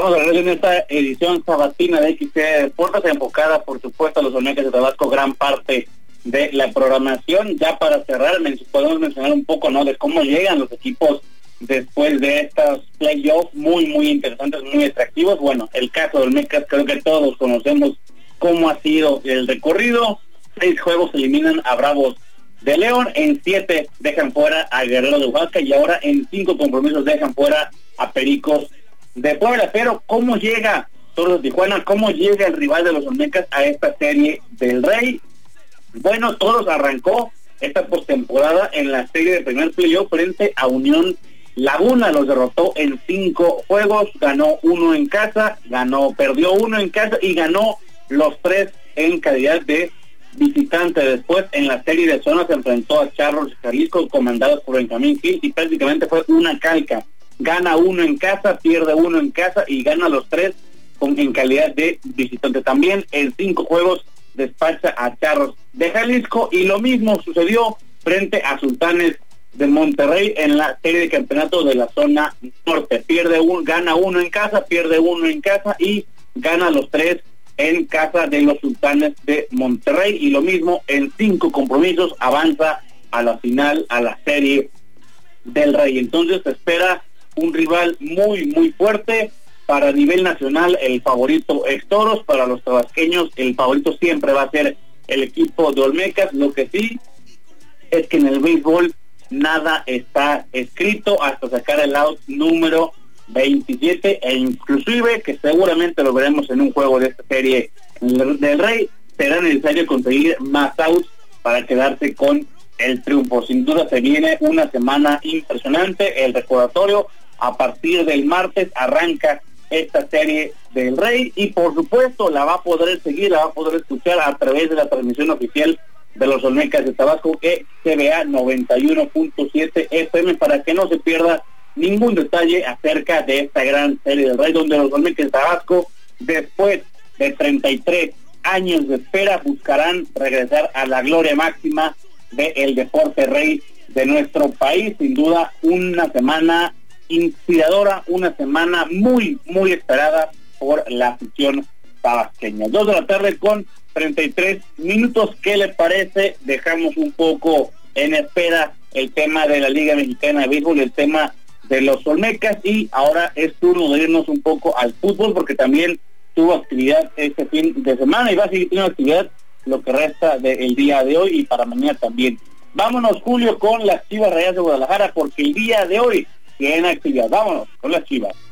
Estamos hablando en esta edición sabatina de XT Deportes, enfocada por supuesto a los Olmecas de Tabasco, gran parte de la programación. Ya para cerrar, podemos mencionar un poco, ¿no?, de cómo llegan los equipos después de estos playoffs muy interesantes, muy atractivos. Bueno, el caso de Olmecas, creo que todos conocemos cómo ha sido el recorrido. 6 juegos eliminan a Bravos de León, en 7 dejan fuera a Guerrero de Huasca y ahora en 5 compromisos dejan fuera a Pericos de Puebla. Pero ¿cómo llega Toros de Tijuana? ¿Cómo llega el rival de los Olmecas a esta serie del Rey? Bueno, Toros arrancó esta postemporada en la serie de primer playoff frente a Unión Laguna, los derrotó en 5 juegos, ganó 1 en casa, perdió 1 en casa y ganó los 3 en calidad de visitante. Después en la serie de zona se enfrentó a Charros de Jalisco, comandados por Benjamín Gil, y prácticamente fue una calca. Gana 1 en casa, pierde 1 en casa y gana los 3 en calidad de visitante. También en 5 juegos despacha a Charros de Jalisco, y lo mismo sucedió frente a Sultanes de Monterrey en la serie de campeonato de la zona norte. Gana 1 en casa, pierde 1 en casa y gana los 3 en casa de los Sultanes de Monterrey, y lo mismo en 5 compromisos avanza a la final, a la serie del Rey. Entonces se espera un rival muy fuerte. Para nivel nacional el favorito es Toros, para los tabasqueños el favorito siempre va a ser el equipo de Olmecas. Lo que sí es que en el béisbol nada está escrito hasta sacar el out número 27, e inclusive, que seguramente lo veremos en un juego de esta serie del Rey, será necesario conseguir más outs para quedarse con el triunfo. Sin duda se viene una semana impresionante. El recordatorio: a partir del martes arranca esta serie del Rey, y por supuesto la va a poder seguir, la va a poder escuchar a través de la transmisión oficial de los Olmecas de Tabasco, CBA 91.7 FM, para que no se pierda ningún detalle acerca de esta gran serie del Rey, donde los Olmecas de Tabasco, después de 33 años de espera, buscarán regresar a la gloria máxima del deporte rey de nuestro país. Sin duda una semana inspiradora, una semana muy esperada por la afición tabasqueña. 2 de la tarde con 33 minutos. ¿Qué le parece? Dejamos un poco en espera el tema de la Liga Mexicana de Béisbol, el tema de los Olmecas, y ahora es turno de irnos un poco al fútbol, porque también tuvo actividad este fin de semana y va a seguir teniendo actividad lo que resta del día de hoy y para mañana también. Vámonos, Julio, con las Chivas Rayadas de Guadalajara, porque el día de hoy tienen actividad. Vámonos con las Chivas.